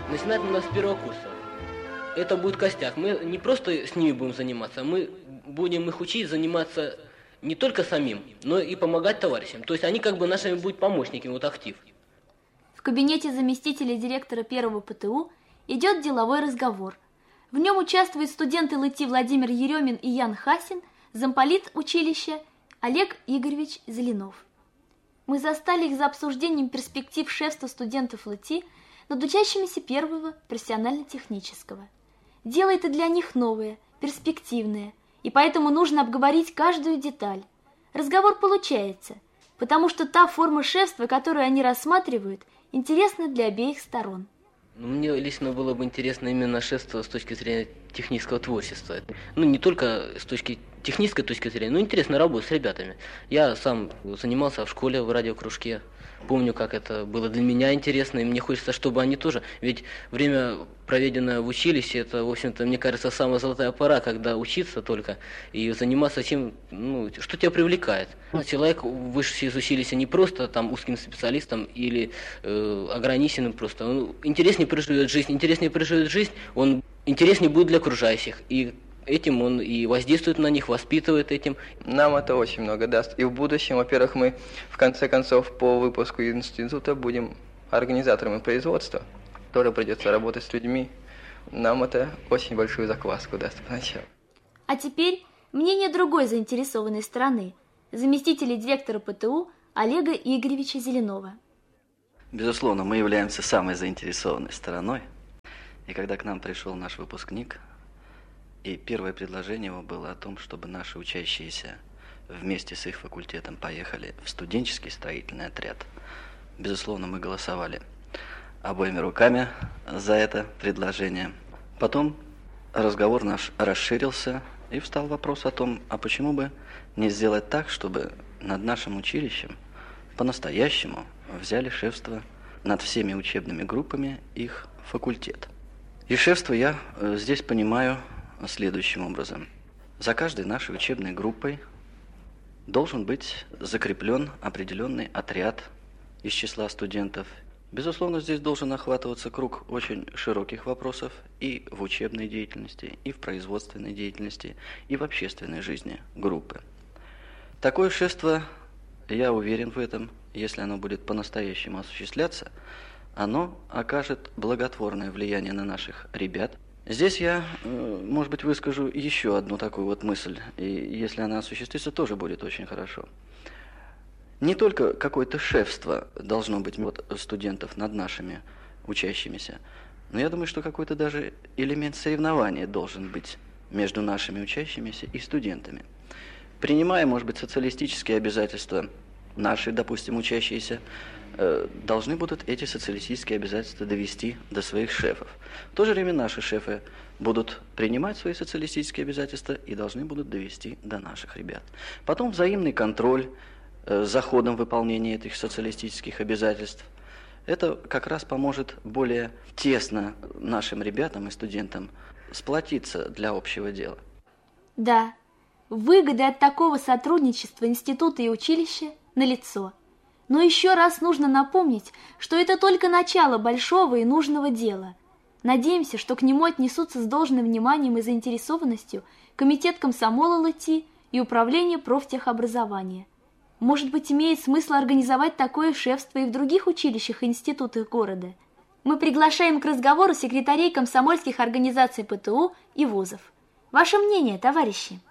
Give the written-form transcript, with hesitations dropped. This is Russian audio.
начинать надо с первого курса. Это будет костяк. Мы не просто с ними будем заниматься, мы будем их учить заниматься не только самим, но и помогать товарищам. То есть они как бы нашими будут помощниками, вот актив. В кабинете заместителя директора первого ПТУ идет деловой разговор. В нем участвуют студенты ЛТИ Владимир Еремин и Ян Хасин, замполит училища Олег Игоревич Зеленов. Мы застали их за обсуждением перспектив шефства студентов ЛТИ над учащимися первого профессионально-технического. Дело это для них новое, перспективное, и поэтому нужно обговорить каждую деталь. Разговор получается, потому что та форма шефства, которую они рассматривают, интересна для обеих сторон. Мне лично было бы интересно именно шефство с точки зрения технического творчества. Не только с технической точки зрения, но интересно работать с ребятами. Я сам занимался в школе в радиокружке. Помню, как это было для меня интересно, и мне хочется, чтобы они тоже... Ведь время, проведенное в училище, это, в общем-то, мне кажется, самая золотая пора, когда учиться только и заниматься тем, что тебя привлекает. Человек, вышедший из училища, не просто там узким специалистом или ограниченным просто. Он интереснее проживет жизнь, он интереснее будет для окружающих. И этим он и воздействует на них, воспитывает этим. Нам это очень много даст. И в будущем, во-первых, мы в конце концов по выпуску института будем организаторами производства. Тоже придется работать с людьми. Нам это очень большую закваску даст поначалу. А теперь мнение другой заинтересованной стороны, заместителя директора ПТУ Олега Игоревича Зеленова. Безусловно, мы являемся самой заинтересованной стороной. И когда к нам пришел наш выпускник, и первое предложение его было о том, чтобы наши учащиеся вместе с их факультетом поехали в студенческий строительный отряд. Безусловно, мы голосовали обоими руками за это предложение. Потом разговор наш расширился, и встал вопрос о том, а почему бы не сделать так, чтобы над нашим училищем по-настоящему взяли шефство над всеми учебными группами их факультет. И шефство я здесь понимаю следующим образом. За каждой нашей учебной группой должен быть закреплен определенный отряд из числа студентов. Безусловно, здесь должен охватываться круг очень широких вопросов и в учебной деятельности, и в производственной деятельности, и в общественной жизни группы. Такое шефство, я уверен в этом, если оно будет по-настоящему осуществляться, оно окажет благотворное влияние на наших ребят. Здесь я, может быть, выскажу еще одну такую вот мысль, и если она осуществится, тоже будет очень хорошо. Не только какое-то шефство должно быть студентов над нашими учащимися, но я думаю, что какой-то даже элемент соревнования должен быть между нашими учащимися и студентами. Принимая, может быть, социалистические обязательства, наши, допустим, учащиеся должны будут эти социалистические обязательства довести до своих шефов. В то же время наши шефы будут принимать свои социалистические обязательства и должны будут довести до наших ребят. Потом взаимный контроль за ходом выполнения этих социалистических обязательств. Это как раз поможет более тесно нашим ребятам и студентам сплотиться для общего дела. Да, выгоды от такого сотрудничества института и училища налицо. Но еще раз нужно напомнить, что это только начало большого и нужного дела. Надеемся, что к нему отнесутся с должным вниманием и заинтересованностью Комитет комсомола ЛТИ и Управление профтехобразования. Может быть, имеет смысл организовать такое шефство и в других училищах и институтах города. Мы приглашаем к разговору секретарей комсомольских организаций ПТУ и вузов. Ваше мнение, товарищи?